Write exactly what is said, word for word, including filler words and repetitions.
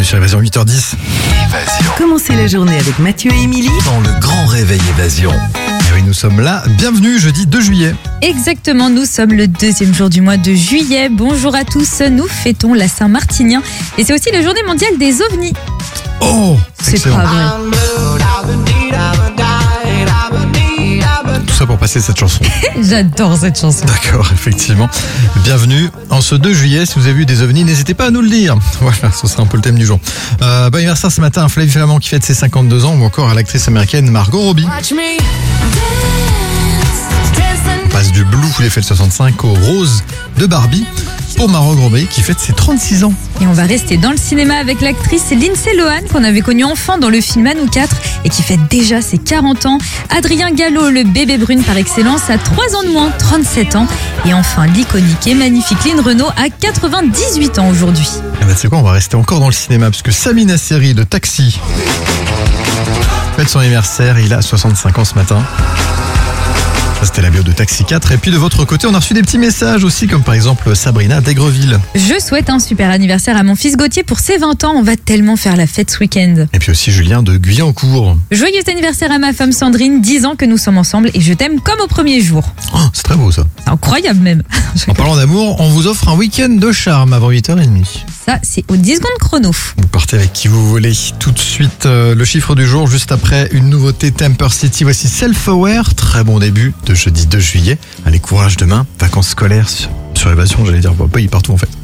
sur Évasion huit heures dix. Évasion. Commencez la journée avec Mathieu et Émilie Dans le grand réveil Évasion. Et oui, nous sommes là. Bienvenue jeudi deux juillet. Exactement, nous sommes le deuxième jour du mois de juillet. Bonjour à tous, nous fêtons la Saint-Martinien et c'est aussi la journée mondiale des ovnis. Oh, C'est excellent. pas vrai. Tout ça pour passer cette chanson. J'adore cette chanson. D'accord, effectivement. Bienvenue en ce deux juillet. Si vous avez vu des ovnis, n'hésitez pas à nous le dire. Voilà, ce sera un peu le thème du jour. Euh, bon anniversaire ce matin à Flavie Flamand qui fête ses cinquante-deux ans ou encore à l'actrice américaine Margot Robbie. On passe du Blue, les fêtes soixante-cinq, au Rose de Barbie pour Margot Robbie qui fête ses trente-six ans. Et on va rester dans le cinéma avec l'actrice Lindsay Lohan qu'on avait connue enfant dans le film Anou quatre et qui fête déjà ses quarante ans. Adrien Gallo, le bébé brune par excellence, a trois ans de moins, trente-sept ans. Et enfin l'iconique et magnifique Lynn Renaud a quatre-vingt-dix-huit ans aujourd'hui. Et bah, tu sais quoi, on va rester encore dans le cinéma puisque Sami Nasseri de Taxi fête son anniversaire. Il a soixante-cinq ans ce matin. Ça, c'était la bio de Taxi quatre. Et puis de votre côté, on a reçu des petits messages aussi, comme par exemple Sabrina d'Aigreville. Je souhaite un super anniversaire à mon fils Gauthier pour ses vingt ans. On va tellement faire la fête ce week-end. Et puis aussi Julien de Guyancourt. Joyeux anniversaire à ma femme Sandrine, dix ans que nous sommes ensemble et je t'aime comme au premier jour. Oh, c'est très beau ça. C'est incroyable même. En parlant d'amour, on vous offre un week-end de charme avant huit heures trente. Ça, c'est aux dix secondes chrono. Vous partez avec qui vous voulez. Tout de suite, euh, le chiffre du jour, juste après une nouveauté Temper City. Voici Self-Aware. Très bon début de jeudi deux juillet. Allez, courage demain. Vacances scolaires sur, sur Évasion, j'allais dire. Bon, pas y partout en fait.